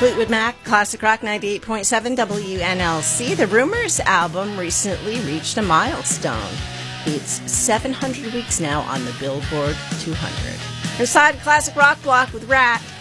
Fleetwood Mac, Classic Rock 98.7 WNLC. The Rumors album recently reached a milestone. It's 700 weeks now on the Billboard 200. Inside Classic Rock Block with Rat.